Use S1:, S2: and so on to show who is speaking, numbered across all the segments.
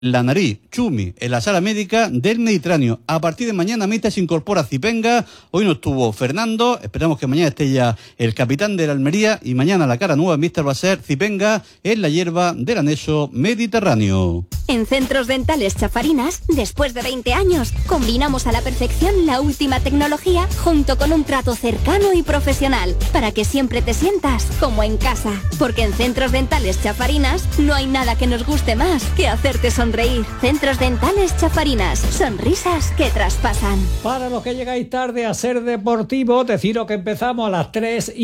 S1: La Nariz, Chumi, en la sala médica del Mediterráneo. A partir de mañana Míster se incorpora Zipenga, hoy no estuvo Fernando, esperamos que mañana esté ya el capitán de la Almería y mañana la cara nueva Míster va a ser Zipenga en la hierba del anexo Mediterráneo.
S2: En Centros Dentales Chafarinas, después de 20 años, combinamos a la perfección la última tecnología junto con un trato cercano y profesional, para que siempre te sientas como en casa. Porque en Centros Dentales Chafarinas no hay nada que nos guste más que hacerte sonreír. Centros Dentales Chafarinas, sonrisas que traspasan.
S3: Para los que llegáis tarde a Ser Deportivo, deciros que empezamos a las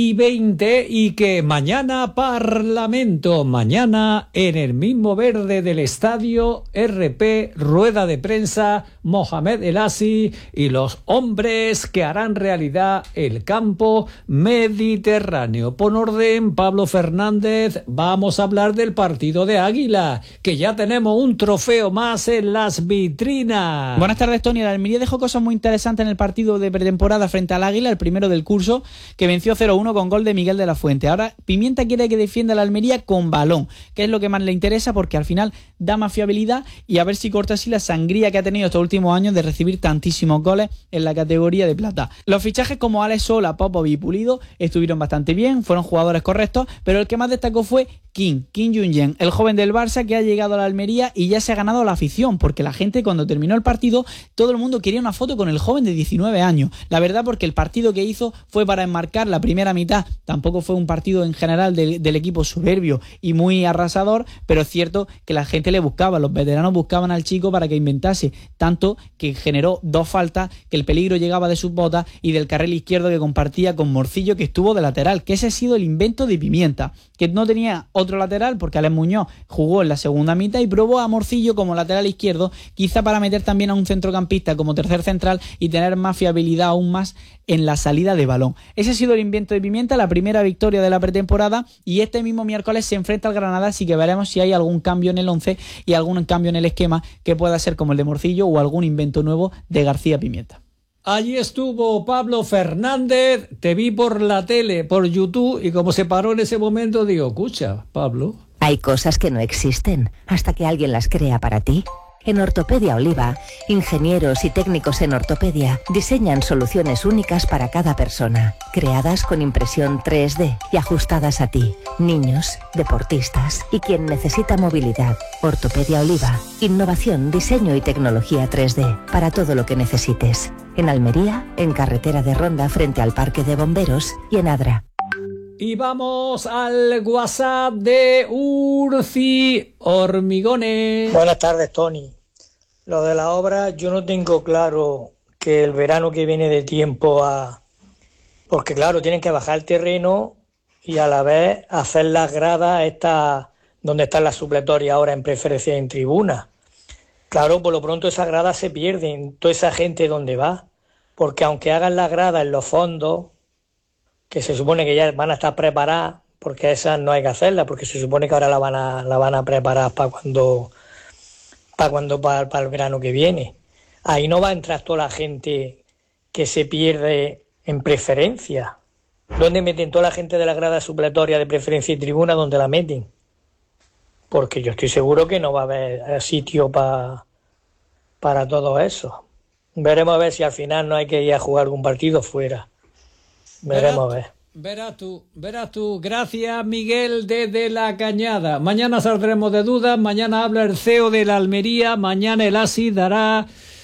S3: 3:20 y que mañana Parlamento, mañana en el mismo verde del estadio RP, rueda de prensa, Mohamed El Asi y los hombres que harán realidad el campo mediterráneo. Por orden, Pablo Fernández, vamos a hablar del partido de Águila, que ya tenemos un trofeo más en las vitrinas.
S4: Buenas tardes, Tony. La Almería dejó cosas muy interesantes en el partido de pretemporada frente al Águila, el primero del curso, que venció 0-1 con gol de Miguel de la Fuente. Ahora Pimienta quiere que defienda a la Almería con balón, que es lo que más le interesa porque al final da más fiabilidad y a ver si corta así la sangría que ha tenido estos últimos años de recibir tantísimos goles en la categoría de plata. Los fichajes como Alex Sola, Popovic y Pulido estuvieron bastante bien, fueron jugadores correctos, pero el que más destacó fue Kim Jong-un, el joven del Barça que ha llegado a la Almería y ya se ha ganado la afición, porque la gente cuando terminó el partido, todo el mundo quería una foto con el joven de 19 años. La verdad, porque el partido que hizo fue para enmarcar la primera mitad, tampoco fue un partido en general del equipo soberbio y muy arrasador, pero es cierto que la gente le buscaba, los veteranos buscaban al chico para que inventase, tanto que generó 2 faltas, que el peligro llegaba de sus botas y del carril izquierdo que compartía con Morcillo, que estuvo de lateral, que ese ha sido el invento de Pimienta, que no tenía otro lateral porque Alex Muñoz jugó en la segunda mitad y probó a Morcillo como lateral izquierdo, quizá para meter también a un centrocampista como tercer central y tener más fiabilidad aún más en la salida de balón. Ese ha sido el invento de Pimienta, la primera victoria de la pretemporada, y este mismo miércoles se enfrenta al Granada, así que veremos si hay algún cambio en el 11 y algún cambio en el esquema que pueda ser como el de Morcillo o algún invento nuevo de García Pimienta.
S3: Allí estuvo Pablo Fernández, te vi por la tele, por YouTube, y como se paró en ese momento, digo, escucha, Pablo.
S5: Hay cosas que no existen hasta que alguien las crea para ti. En Ortopedia Oliva, ingenieros y técnicos en ortopedia diseñan soluciones únicas para cada persona, creadas con impresión 3D y ajustadas a ti, niños, deportistas y quien necesita movilidad. Ortopedia Oliva, innovación, diseño y tecnología 3D para todo lo que necesites. En Almería, en carretera de Ronda frente al Parque de Bomberos y en Adra.
S3: Y vamos al WhatsApp de Urci Hormigones.
S6: Buenas tardes, Tony. Lo de la obra, yo no tengo claro que el verano que viene de tiempo a... Porque claro, tienen que bajar el terreno y a la vez hacer las gradas estas donde están las supletorias ahora en preferencia y en tribuna. Claro, por lo pronto esas gradas se pierden. Toda esa gente, ¿dónde va? Porque aunque hagan las gradas en los fondos, que se supone que ya van a estar preparadas, porque esas no hay que hacerlas, porque se supone que ahora la van a preparar para el verano que viene. Ahí no va a entrar toda la gente que se pierde en preferencia. ¿Dónde meten toda la gente de la grada supletoria de preferencia y tribuna? ¿Dónde la meten? Porque yo estoy seguro que no va a haber sitio para todo eso. Veremos a ver si al final no hay que ir a jugar algún partido fuera. Veremos a ver.
S3: Verás tú. Gracias, Miguel, desde La Cañada. Mañana saldremos de dudas, mañana habla el CEO de la Almería, mañana el ASI dará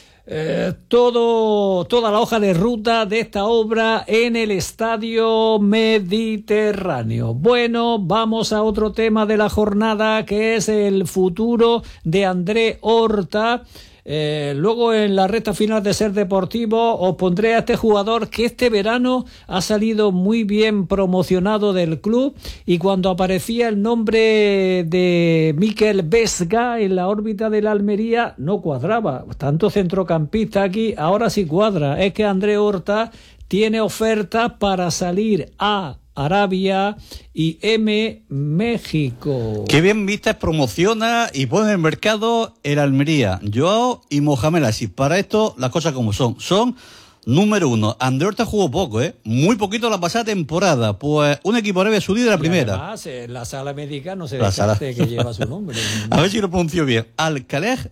S3: toda la hoja de ruta de esta obra en el Estadio Mediterráneo. Bueno, vamos a otro tema de la jornada, que es el futuro de André Horta. Luego en la recta final de Ser Deportivo os pondré a este jugador que este verano ha salido muy bien promocionado del club, y cuando aparecía el nombre de Mikel Vesga en la órbita de la Almería no cuadraba, tanto centrocampista aquí, ahora sí cuadra. Es que André Horta tiene ofertas para salir a Arabia y México.
S1: Qué bien Vistas promociona y pone en el mercado el Almería, Joao y Mohamed Así. Para esto las cosas como son Número 1. André Horta jugó poco, muy poquito la pasada temporada. Pues un equipo Arabia Saudí de la primera.
S3: Además, la sala médica no se descarte que lleva su nombre.
S1: A ver si lo pronuncio bien. Al-Khalej